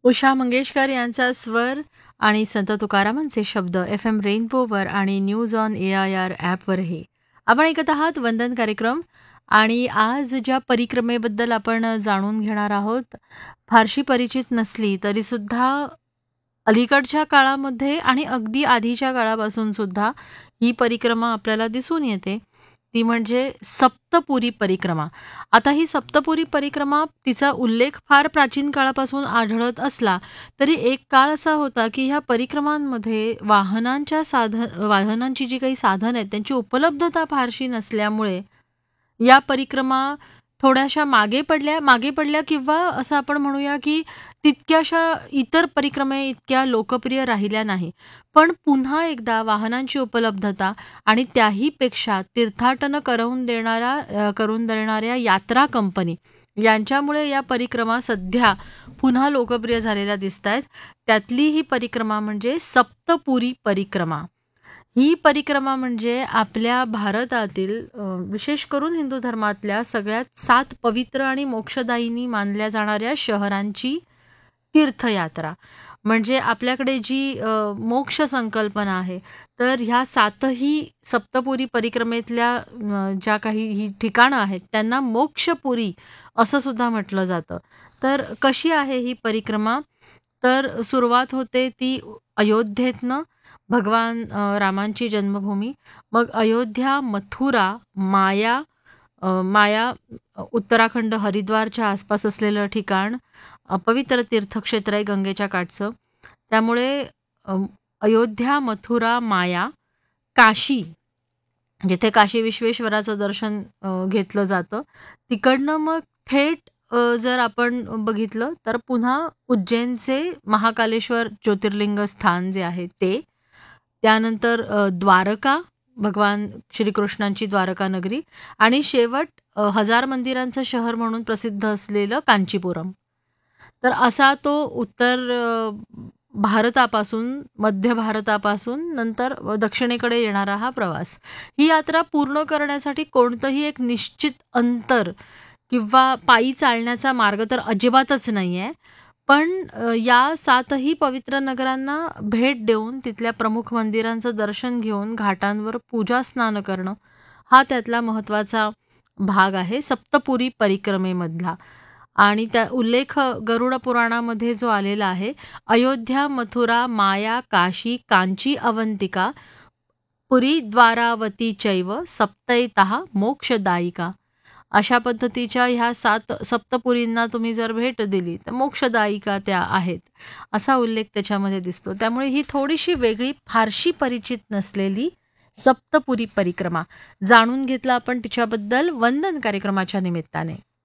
उषा मंगेशकर यांचा स्वर आणि संत तुकारामांचे शब्द FM रेनबोवर आणि न्यूज ऑन AIR ॲपवरही. आपण ऐकत आहात वंदन कार्यक्रम आणि आज ज्या परिक्रमेबद्दल आपण जाणून घेणार आहोत, फारशी परिचित नसली तरीसुद्धा अलीकडच्या काळामध्ये आणि अगदी आधीच्या काळापासून सुद्धा ही परिक्रमा आपल्याला दिसून येते. ती म्हणजे सप्तपुरी परिक्रमा. आता ही सप्तपुरी परिक्रमा तिचा उल्लेख फार प्राचीन काळापासून आढळत असला तरी एक काळ असा होता की ह्या परिक्रमांमध्ये वाहनांची जी काही साधन आहेत त्यांची उपलब्धता फारशी नसल्यामुळे या परिक्रमा थोड्याशा मागे पडल्या किंवा असं आपण म्हणूया की तितक्याशा इतर परिक्रमा इतक्या लोकप्रिय राहिल्या नाही. पण पुन्हा एकदा वाहनांची उपलब्धता आणि त्याहीपेक्षा तीर्थाटन करून देणाऱ्या यात्रा कंपनी यांच्यामुळे या परिक्रमा सध्या पुन्हा लोकप्रिय झालेल्या दिसतायत. त्यातली ही परिक्रमा म्हणजे सप्तपुरी परिक्रमा. ही परिक्रमा म्हणजे आपल्या भारतातील विशेष करून हिंदू धर्मातल्या सगळ्यात 7 पवित्र आणि मोक्षदायिनी मानल्या जाणाऱ्या शहरांची तीर्थयात्रा. म्हणजे आपल्याकडे जी मोक्ष संकल्पना आहे, तर ह्या 7ही सप्तपुरी परिक्रमेतल्या ज्या काही ही ठिकाणं आहेत, त्यांना मोक्षपुरी असं सुद्धा म्हटलं जातं. तर कशी आहे ही परिक्रमा? तर सुरुवात होते ती अयोध्येतनं, भगवान रामांची जन्मभूमी. मग अयोध्या, मथुरा, माया उत्तराखंड, हरिद्वारच्या आसपास असलेलं ठिकाण, पवित्र तीर्थक्षेत्र आहे गंगेच्या काठचं. त्यामुळे अयोध्या, मथुरा, माया, काशी, जिथे काशी विश्वेश्वराचं दर्शन घेतलं जातं. तिकडनं मग थेट जर आपण बघितलं तर पुन्हा उज्जैनचे महाकालेश्वर ज्योतिर्लिंग स्थान जे आहे ते. त्यानंतर द्वारका, भगवान श्रीकृष्णांची द्वारका नगरी आणि शेवट हजार मंदिरांचं शहर म्हणून प्रसिद्ध असलेलं कांचीपुरम. तर असा तो उत्तर भारतापासून, मध्य भारतापासून नंतर दक्षिणेकडे येणारा हा प्रवास. ही यात्रा पूर्ण करण्यासाठी कोणतंही एक निश्चित अंतर किंवा पायी चालण्याचा मार्ग तर अजिबातच नाही आहे. पण या 7ही पवित्र नगरांना भेट देऊन तिथल्या प्रमुख मंदिरांचं दर्शन घेऊन घाटांवर पूजा स्नान करणं हा त्यातला महत्त्वाचा भाग आहे सप्तपुरी परिक्रमेमधला. आणि त्या उल्लेख गरुड पुराणामध्ये जो आलेला आहे, अयोध्या, मथुरा, माया, काशी, कांची, अवंतिका, पुरी द्वारावती चैव सप्तैतः मोक्षदायिका. अशा पद्धतीच्या ह्या 7 सप्तपुरींना तुम्ही जर भेट दिली तर मोक्षदायिका त्या आहेत, असा उल्लेख त्याच्यामध्ये दिसतो. त्यामुळे ही थोडीशी वेगळी, फारशी परिचित नसलेली सप्तपुरी परिक्रमा जाणून घेतलं आपण तिच्याबद्दल वंदन कार्यक्रमाच्या निमित्ताने.